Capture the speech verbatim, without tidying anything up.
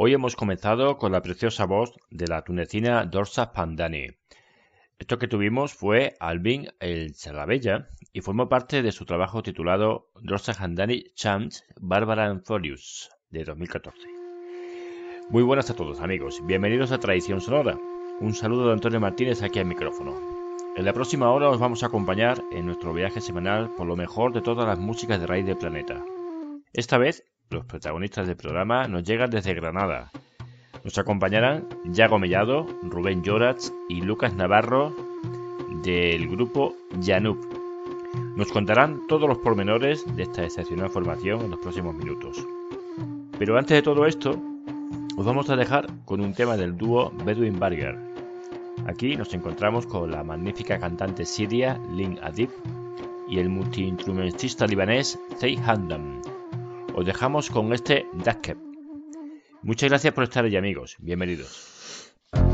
Hoy hemos comenzado con la preciosa voz de la tunecina Dorsa Pandani. Esto que tuvimos fue Alvin El Charabella y formó parte de su trabajo titulado Dorsa Pandani Chants Barbara Antholius de dos mil catorce. Muy buenas a todos, amigos. Bienvenidos a Tradición Sonora. Un saludo de Antonio Martínez aquí al micrófono. En la próxima hora os vamos a acompañar en nuestro viaje semanal por lo mejor de todas las músicas de raíz del planeta. Esta vez, los protagonistas del programa nos llegan desde Granada. Nos acompañarán Yago Mellado, Rubén Llorach y Lucas Navarro del grupo Yanup. Nos contarán todos los pormenores de esta excepcional formación en los próximos minutos. Pero antes de todo esto, os vamos a dejar con un tema del dúo Bedouin Burger. Aquí nos encontramos con la magnífica cantante siria Lynn Adib y el multiinstrumentista libanés Zei Hamdan. Os dejamos con este Dakep. Muchas gracias por estar allí, amigos. Bienvenidos.